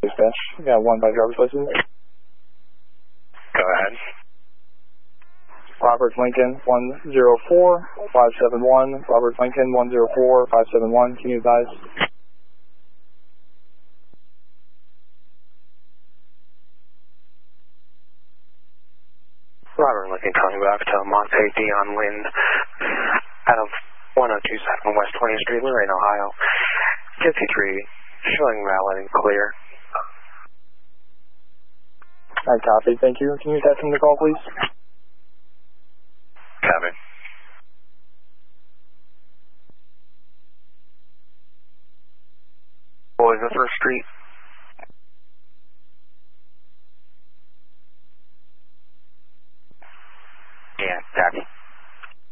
dispatch. You got 1 by driver's license. Go ahead. Robert Lincoln 104571. Robert Lincoln 104571. Can you advise? Robert Lincoln calling back to Monte Dion Wind out of 1027 West 20th Street, Lorraine, Ohio. 53, showing valid and clear. I copy, thank you. Can you attach him to the call, please? Copy. Boys, the 1st Street.